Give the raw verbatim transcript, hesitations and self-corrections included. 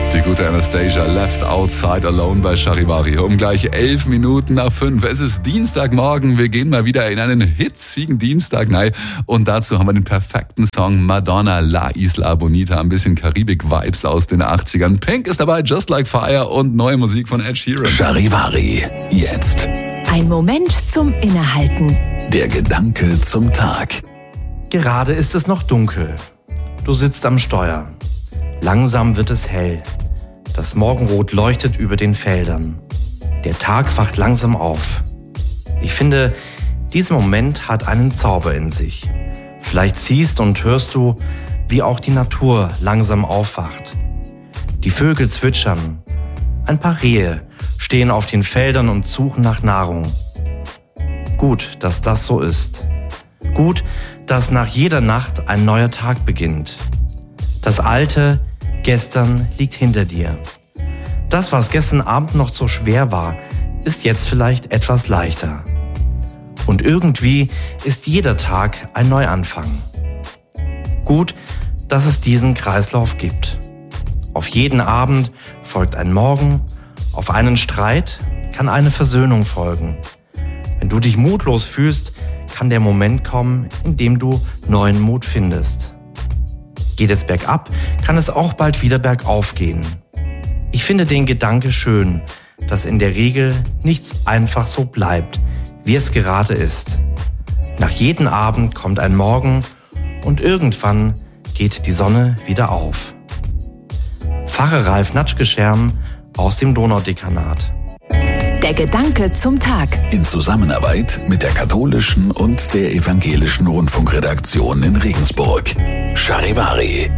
Die gute Anastasia, Left Outside Alone bei Charivari. Um gleich elf Minuten nach fünf. Es ist Dienstagmorgen. Wir gehen mal wieder in einen hitzigen Dienstag rein. Und dazu haben wir den perfekten Song Madonna, La Isla Bonita. Ein bisschen Karibik-Vibes aus den achtzigern. Pink ist dabei, Just Like Fire und neue Musik von Ed Sheeran. Charivari, jetzt. Ein Moment zum Innehalten. Der Gedanke zum Tag. Gerade ist es noch dunkel. Du sitzt am Steuer. Langsam wird es hell. Das Morgenrot leuchtet über den Feldern. Der Tag wacht langsam auf. Ich finde, dieser Moment hat einen Zauber in sich. Vielleicht siehst und hörst du, wie auch die Natur langsam aufwacht. Die Vögel zwitschern. Ein paar Rehe stehen auf den Feldern und suchen nach Nahrung. Gut, dass das so ist. Gut, dass nach jeder Nacht ein neuer Tag beginnt. Das alte Gestern liegt hinter dir. Das, was gestern Abend noch so schwer war, ist jetzt vielleicht etwas leichter. Und irgendwie ist jeder Tag ein Neuanfang. Gut, dass es diesen Kreislauf gibt. Auf jeden Abend folgt ein Morgen, auf einen Streit kann eine Versöhnung folgen. Wenn du dich mutlos fühlst, kann der Moment kommen, in dem du neuen Mut findest. Geht es bergab, kann es auch bald wieder bergauf gehen. Ich finde den Gedanke schön, dass in der Regel nichts einfach so bleibt, wie es gerade ist. Nach jedem Abend kommt ein Morgen und irgendwann geht die Sonne wieder auf. Pfarrer Ralf Natschke-Scherm aus dem Donaudekanat. Der Gedanke zum Tag. In Zusammenarbeit mit der katholischen und der evangelischen Rundfunkredaktion in Regensburg. Charivari.